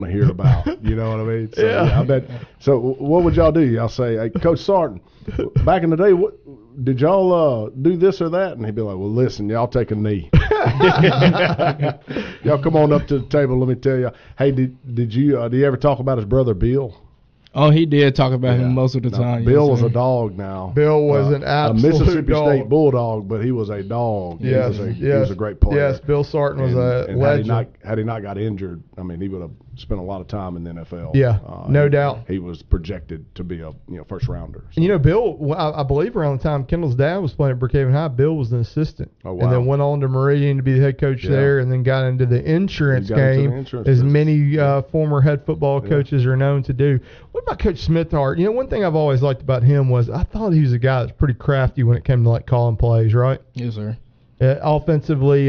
to hear about. You know what I mean? So, yeah. I bet. So what would y'all do? Y'all say, hey, Coach Sarton, back in the day, what did y'all do this or that? And he'd be like, well, listen, y'all take a knee. Y'all come on up to the table. Let me tell you. Hey, did you ever talk about his brother Bill? Oh, he did talk about him most of the time. Bill was a dog now. Bill was an absolute a Mississippi dog. State Bulldog, but he was a dog. Yes, he was a great player. Yes, Bill Sarton was a legend. Had he not got injured, I mean, he would have spent a lot of time in the NFL. Yeah, no doubt. He was projected to be a first rounder. So. And Bill, I believe around the time Kendall's dad was playing at Brookhaven High, Bill was an assistant. Oh, wow. And then went on to Meridian to be the head coach there, and then got into the insurance game, as many former head football coaches are known to do. What about Coach Smithart? One thing I've always liked about him was I thought he was a guy that's pretty crafty when it came to calling plays, right? Yes, sir. Offensively,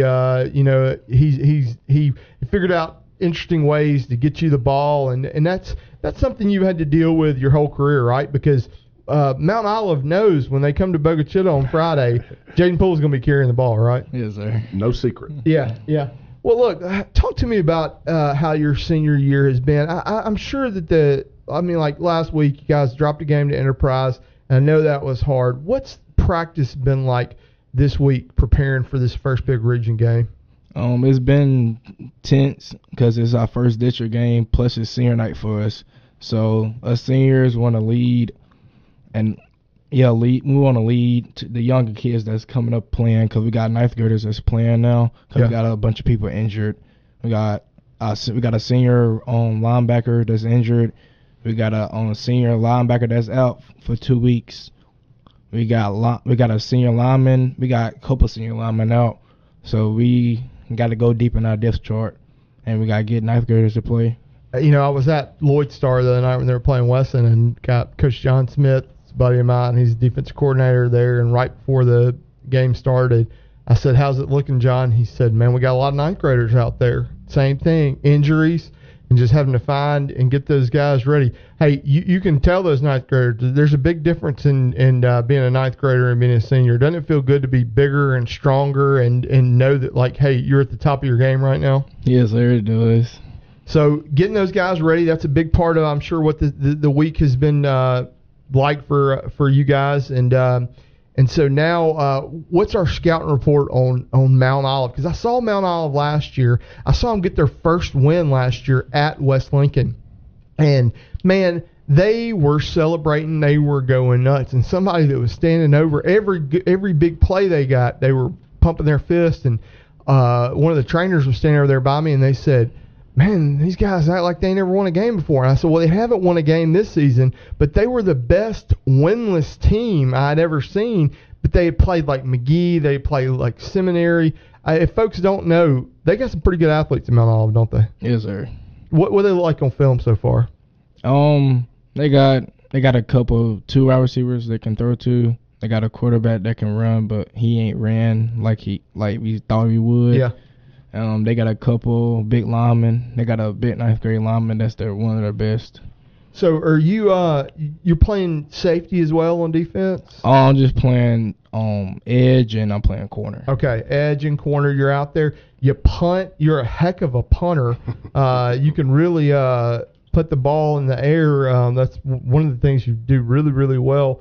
he figured out interesting ways to get you the ball, and that's something you had to deal with your whole career, right? Because Mount Olive knows when they come to Boca Chica on Friday, Jaden Poole's going to be carrying the ball, right? Yes, sir. No secret. Yeah. Well, look, talk to me about how your senior year has been. I'm sure that last week you guys dropped a game to Enterprise, and I know that was hard. What's practice been like this week preparing for this first big region game? It's been tense because it's our first district game, plus it's senior night for us. So us seniors want to lead, and we want to lead to the younger kids that's coming up playing, because we got ninth graders that's playing now, because we got a bunch of people injured. We got a senior linebacker that's injured. We got a senior linebacker that's out for 2 weeks. We got a senior lineman. We got a couple senior linemen out. So we got to go deep in our depth chart, and we got to get ninth graders to play. I was at Lloyd Star the other night when they were playing Weston, and got Coach John Smith, a buddy of mine. He's the defensive coordinator there, and right before the game started, I said, how's it looking, John? He said, man, we got a lot of ninth graders out there. Same thing, injuries, and just having to find and get those guys ready. Hey, you can tell those ninth graders, there's a big difference in being a ninth grader and being a senior. Doesn't it feel good to be bigger and stronger and know that, hey, you're at the top of your game right now? Yes, sir, it does. So getting those guys ready, that's a big part of, I'm sure, what the week has been like for you guys. And so now, what's our scouting report on Mount Olive? Because I saw Mount Olive last year. I saw them get their first win last year at West Lincoln. And, man, they were celebrating. They were going nuts. And somebody that was standing over every big play they got, they were pumping their fist. And one of the trainers was standing over there by me, and they said, man, these guys act like they never won a game before. And I said, well, they haven't won a game this season, but they were the best winless team I'd ever seen. But they had played like McGee. They played like Seminary. If folks don't know, they got some pretty good athletes in Mount Olive, don't they? Yes, sir. What do they look like on film so far? They got a couple 2 wide receivers they can throw to. They got a quarterback that can run, but he ain't ran like we thought he would. Yeah. They got a couple big linemen. They got a big ninth grade lineman that's one of their best. So are you're playing safety as well on defense? I'm just playing edge, and I'm playing corner. Okay, edge and corner. You're out there. You punt. You're a heck of a punter. You can really put the ball in the air. That's one of the things you do really, really well.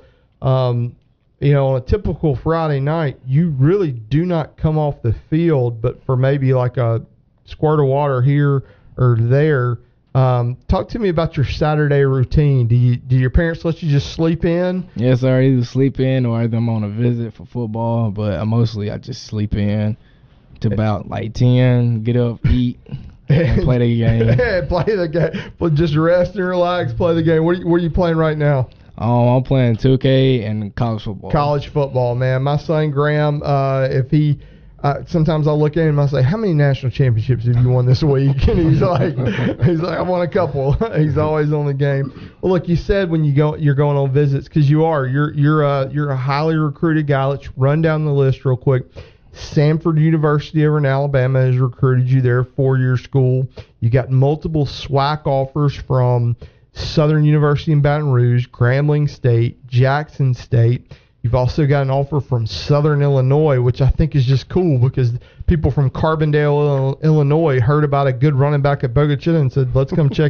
On a typical Friday night, you really do not come off the field, but for maybe like a squirt of water here or there. Talk to me about your Saturday routine. Do your parents let you just sleep in? Yes, I either sleep in or either I'm on a visit for football, but I just sleep in to about 10, get up, eat, and play the game. Play the game. But just rest and relax, play the game. What are you playing right now? I'm playing 2K and college football. College football, man. My son Graham, sometimes I'll look at him and I'll say, how many national championships have you won this week? And he's like, I won a couple. He's always on the game. Well, look, you said when you're going on visits, because you're a highly recruited guy. Let's run down the list real quick. Samford University over in Alabama has recruited you there, 4-year school. You got multiple SWAC offers from Southern University in Baton Rouge, Grambling State, Jackson State. You've also got an offer from Southern Illinois, which I think is just cool because people from Carbondale, Illinois heard about a good running back at Boca Chica and said, let's come check